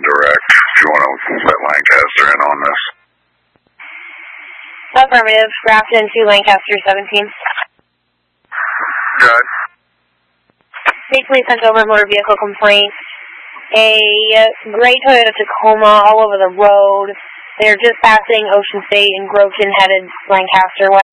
direct if you want to let Lancaster in on this. Affirmative. Grafton to Lancaster 17. Good. Safely sent over motor vehicle complaint. A gray Toyota Tacoma all over the road. They're just passing Ocean State and Groveton headed Lancaster